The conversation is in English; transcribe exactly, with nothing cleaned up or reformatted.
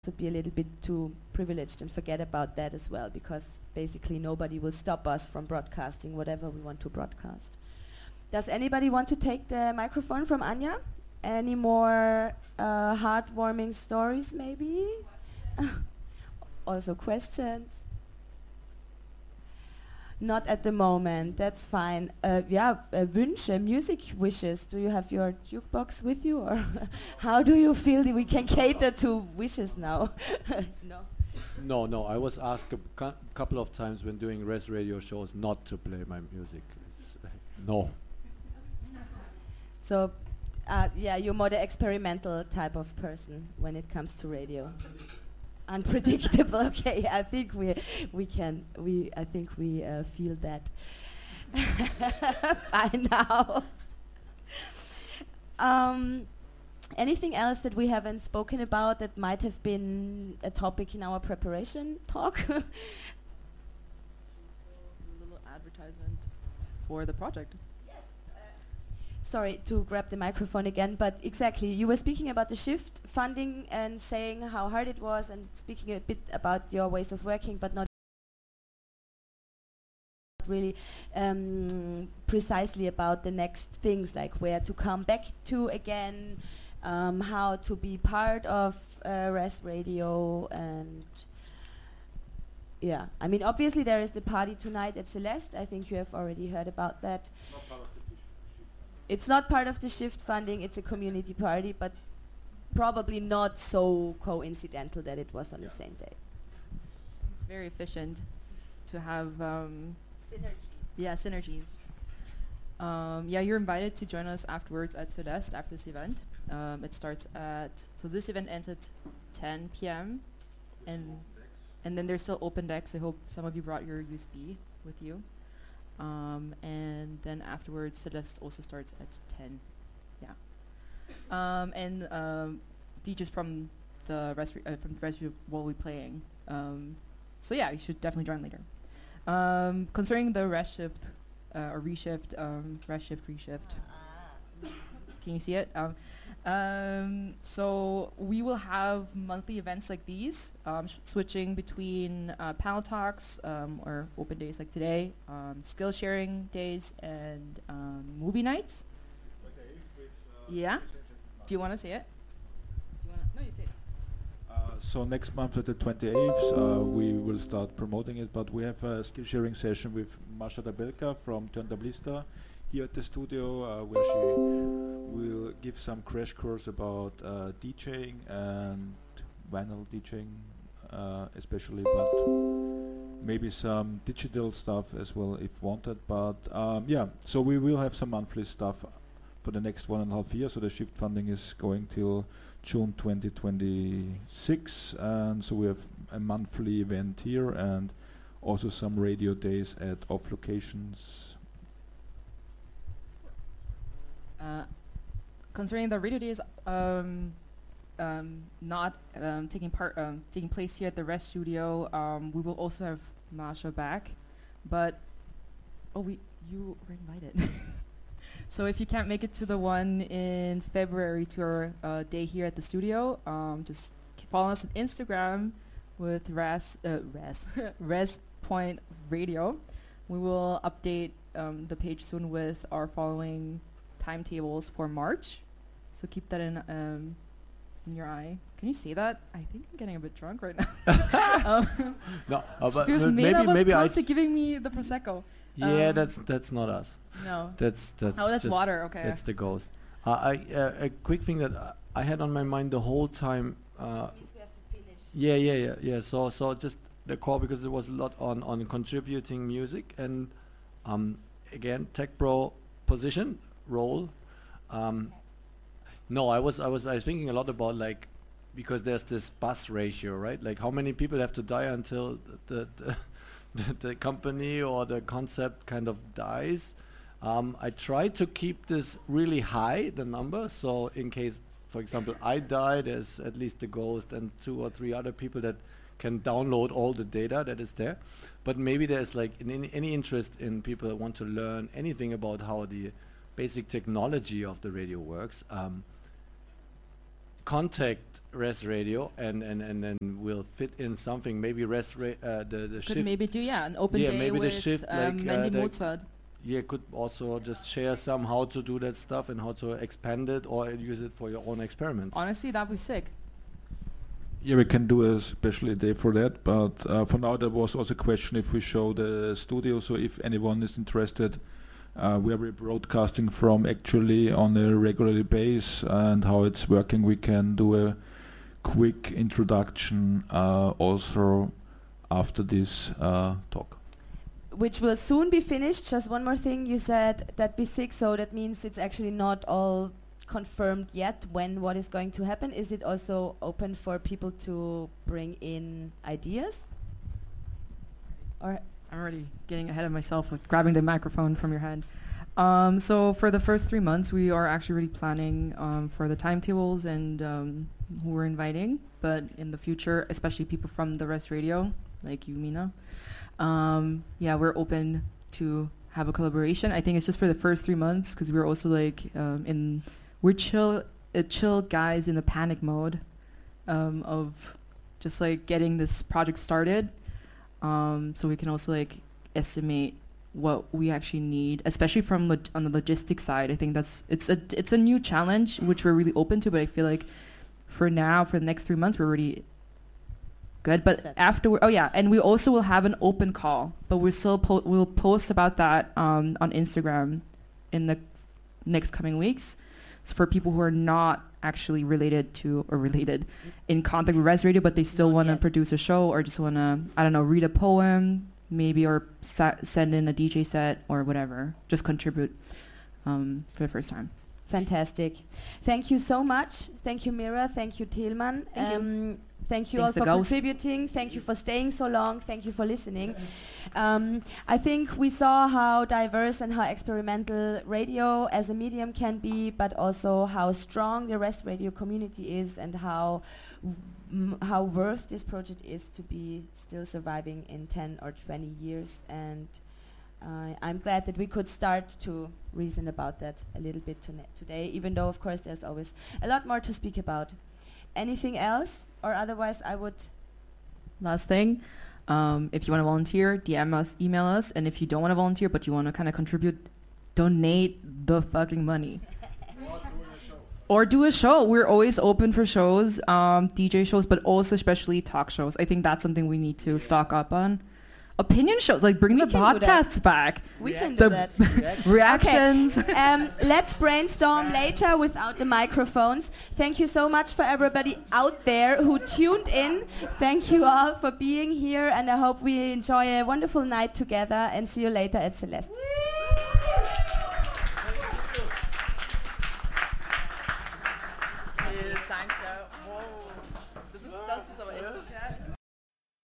to be a little bit too privileged and forget about that as well, because basically nobody will stop us from broadcasting whatever we want to broadcast. Does anybody want to take the microphone from Anja? Any more uh, heartwarming stories maybe? Also questions? Not at the moment, that's fine. Uh, yeah, uh, Wünsche, music wishes. Do you have your jukebox with you, or how do you feel that we can cater to wishes now? No. No, no. I was asked a cou- couple of times when doing res radio shows not to play my music. It's, uh, no. So, uh, yeah, you're more the experimental type of person when it comes to radio. Unpredictable. Okay, I think we we can we I think we uh, feel that by now. Um, anything else that we haven't spoken about that might have been a topic in our preparation talk? A little advertisement for the project. Sorry to grab the microphone again, but exactly, you were speaking about the shift funding and saying how hard it was, and speaking a bit about your ways of working, but not really um, precisely about the next things, like where to come back to again, um, how to be part of uh, Res Radio, and yeah, I mean, obviously there is the party tonight at Celeste. I think you have already heard about that. It's not part of the shift funding, it's a community party, but probably not so coincidental that it was on yeah. the same day. It's very efficient to have um, synergies. Yeah, synergies. Um, yeah, you're invited to join us afterwards at Celeste after this event. Um, it starts at, so this event ends at ten p m and and then there's still open decks. I hope some of you brought your U S B with you. Um, and then afterwards, Celeste also starts at ten. Yeah. Um, and um, D Js from the rest uh, from the rest will be playing. Um, so yeah, you should definitely join later. Um, concerning the rest shift uh, or reshift, um, rest shift, reshift. Can you see it? Um, um, so we will have monthly events like these, um, sh- switching between uh, panel talks um, or open days like today, um, skill sharing days, and um, movie nights. Okay, with, uh, yeah. Do you want to say it? Do you wanna no, you say it. Uh, so next month at the twenty-eighth, uh, we will start promoting it, but we have a skill sharing session with Masha Dabelka from Turntablista here at the studio, uh, where she will give some crash course about uh, DJing and vinyl DJing uh, especially, but maybe some digital stuff as well if wanted. But um, yeah, so we will have some monthly stuff for the next one and a half years. So the shift funding is going till June twenty twenty-six, and so we have a monthly event here and also some radio days at off locations. Uh, concerning the radio days, um, um, not um, taking part, um, taking place here at the Rest Studio, um, we will also have Masha back, but oh, we you were invited. So if you can't make it to the one in February to our uh, day here at the studio, um, just follow us on Instagram with Res uh, Res Res Point Radio. We will update um, the page soon with our following timetables for March, so keep that in um, in your eye. Can you say that? I think I'm getting a bit drunk right now. um, no, uh, but because m- Mela maybe was maybe I close to giving me the prosecco. Yeah, um, that's that's not us. No. That's that's. Oh, that's just water. Okay. That's the ghost. Uh, I uh, a quick thing that uh, I had on my mind the whole time. Uh, Means we have to finish. yeah, yeah, yeah, yeah. So so just the call, because there was a lot on on contributing music, and um again tech pro position role. Um, no, I was I was I was thinking a lot about, like, because there's this bus ratio, right? Like how many people have to die until the the, the, the company or the concept kind of dies. Um, I try to keep this really high, the number, so in case, for example, I die, there's at least the ghost and two or three other people that can download all the data that is there. But maybe there's like in any, any interest in people that want to learn anything about how the basic technology of the radio works. Um, contact Res Radio and, and, and then we'll fit in something. Maybe Res Ra- uh, the the Could shift. maybe do yeah an open Yeah, day maybe the with shift, um, like, uh, Mandy the- Mozart. Yeah, could also just share some how to do that stuff and how to expand it or use it for your own experiments. Honestly, that'd be sick. Yeah, we can do a special day for that, but uh, for now there was also a question if we show the studio, so if anyone is interested, uh, where we're broadcasting from actually on a regular base and how it's working, we can do a quick introduction uh, also after this uh, talk. Which will soon be finished. Just one more thing, you said that be sick, so that means it's actually not all confirmed yet when what is going to happen. Is it also open for people to bring in ideas? Or I'm already getting ahead of myself with grabbing the microphone from your head. Um, so for the first three months, we are actually really planning um, for the timetables and um, who we're inviting. But in the future, especially people from the Res Radio, like you, Mina, um, yeah, we're open to have a collaboration. I think it's just for the first three months because we're also like um, in we're chill, uh, chill guys in the panic mode um, of just like getting this project started. Um, so we can also like estimate what we actually need, especially from log- on the logistics side. I think that's it's a it's a new challenge which we're really open to. But I feel like for now, for the next three months, we're already good. But Set. after, oh yeah, and we also will have an open call. But we're still po- we'll post about that um, on Instagram in the next coming weeks. So for people who are not actually related to or related in contact with Res Radio, but they still Not want to yet. produce a show or just want to, I don't know, read a poem maybe or sa- send in a D J set or whatever. Just contribute um, for the first time. fantastic. Thank you so much. Thank you, Mira. Thank you, Tilman. Thank you. um, Thank you Thanks all the for ghost. contributing. Thank you for staying so long. Thank you for listening. Um, I think we saw how diverse and how experimental radio as a medium can be, but also how strong the Res Radio community is and how m- how worth this project is to be still surviving in ten or twenty years. And uh, I'm glad that we could start to reason about that a little bit tone- today, even though, of course, there's always a lot more to speak about. Anything else? Or otherwise, I would... Last thing, um, if you want to volunteer, D M us, email us, and if you don't want to volunteer but you want to kind of contribute, donate the fucking money. Or do a show. We're always open for shows, um, D J shows, but also especially talk shows. I think that's something we need to stock up on. Opinion shows, like bring We the can do that. podcasts back. We can The do that. Reactions. um, let's brainstorm later without the microphones. Thank you so much for everybody out there who tuned in. Thank you all for being here, and I hope we enjoy a wonderful night together, and see you later at Celeste. Danke. Wow. Das ist, das ist aber echt